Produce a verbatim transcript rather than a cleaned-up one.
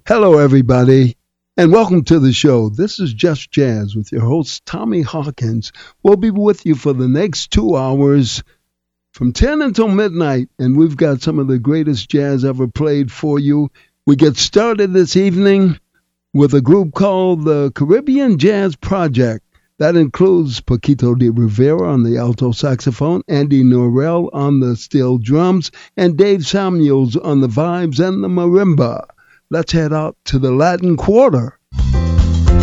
Hello, everybody, and welcome to the show. This is Just Jazz with your host, Tommy Hawkins. We'll be with you for the next two hours from ten until midnight, and we've got some of the greatest jazz ever played for you. We get started this evening with a group called the Caribbean Jazz Project. That includes Paquito de Rivera on the alto saxophone, Andy Norrell on the steel drums, and Dave Samuels on the vibes and the marimba. Let's head out to the Latin Quarter